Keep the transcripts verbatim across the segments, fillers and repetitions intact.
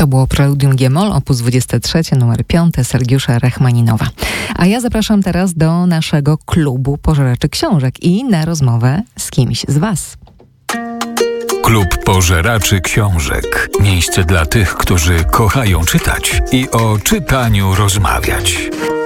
To było Preludium G-moll, opus dwadzieścia trzy, numer pięć, Sergiusza Rachmaninowa. A ja zapraszam teraz do naszego klubu pożeraczy książek i na rozmowę z kimś z Was. Klub Pożeraczy Książek. Miejsce dla tych, którzy kochają czytać i o czytaniu rozmawiać.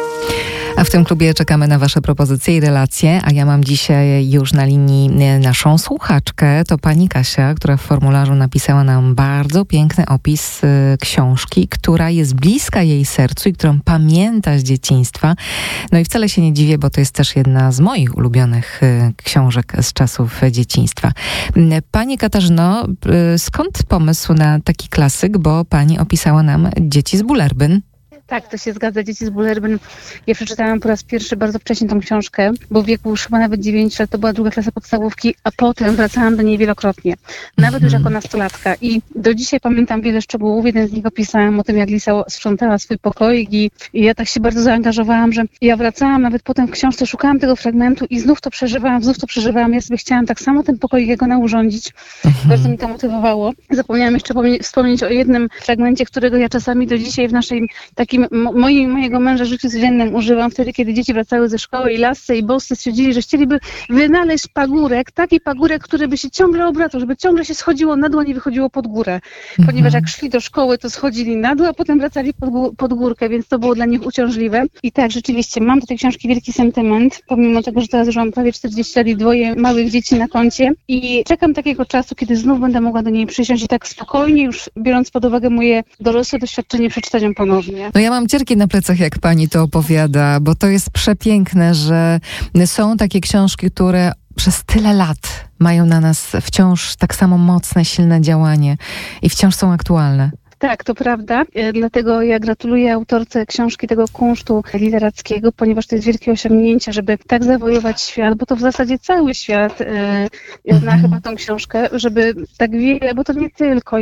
A w tym klubie czekamy na Wasze propozycje i relacje, a ja mam dzisiaj już na linii naszą słuchaczkę. To pani Kasia, która w formularzu napisała nam bardzo piękny opis y, książki, która jest bliska jej sercu i którą pamięta z dzieciństwa. No i wcale się nie dziwię, bo to jest też jedna z moich ulubionych y, książek z czasów dzieciństwa. Pani Katarzyno, y, skąd pomysł na taki klasyk, bo pani opisała nam Dzieci z Bullerbyn? Tak, to się zgadza. Dzieci z Bullerbyn. Ja przeczytałam po raz pierwszy bardzo wcześnie tą książkę, bo w wieku już chyba nawet dziewięć lat, to była druga klasa podstawówki, a potem wracałam do niej wielokrotnie. Nawet już jako nastolatka. I do dzisiaj pamiętam wiele szczegółów. Jeden z nich opisałam o tym, jak Lisa sprzątała swój pokoik i, i ja tak się bardzo zaangażowałam, że ja wracałam nawet potem w książce, szukałam tego fragmentu i znów to przeżywałam, znów to przeżywałam. Ja sobie chciałam tak samo ten pokoik, jak ona urządzić. Mhm. Bardzo mi to motywowało. Zapomniałam jeszcze wspomnieć o jednym fragmencie, którego ja czasami do dzisiaj w naszej takiej Moi, mojego męża w życiu codziennym używam wtedy, kiedy dzieci wracały ze szkoły i lasce i boscy stwierdzili, że chcieliby wynaleźć pagórek, taki pagórek, który by się ciągle obracał, żeby ciągle się schodziło na dół, a nie wychodziło pod górę. Ponieważ jak szli do szkoły, to schodzili na dół, a potem wracali pod, gó- pod górkę, więc to było dla nich uciążliwe. I tak, rzeczywiście, mam do tej książki wielki sentyment, pomimo tego, że teraz już mam prawie czterdzieści lat i dwoje małych dzieci na koncie i czekam takiego czasu, kiedy znów będę mogła do niej przysiąść i tak spokojnie, już biorąc pod uwagę moje dorosłe doświadczenie, przeczytać ją ponownie. No ja mam cierki na plecach, jak pani to opowiada, bo to jest przepiękne, że są takie książki, które przez tyle lat mają na nas wciąż tak samo mocne, silne działanie i wciąż są aktualne. Tak, to prawda. Dlatego ja gratuluję autorce książki tego kunsztu literackiego, ponieważ to jest wielkie osiągnięcie, żeby tak zawojować świat, bo to w zasadzie cały świat e, zna chyba tą książkę, żeby tak wiele, bo to nie tylko